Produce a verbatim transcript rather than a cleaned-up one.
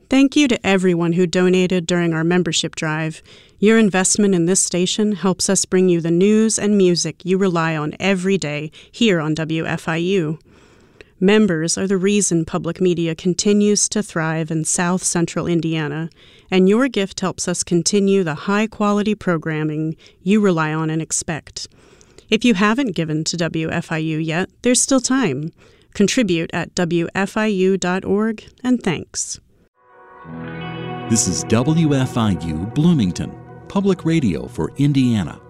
Thank you to everyone who donated during our membership drive. Your investment in this station helps us bring you the news and music you rely on every day here on W F I U. Members are the reason public media continues to thrive in South Central Indiana, and your gift helps us continue the high-quality programming you rely on and expect. If you haven't given to W F I U yet, there's still time. Contribute at W F I U dot org, and thanks. This is W F I U Bloomington, public radio for Indiana.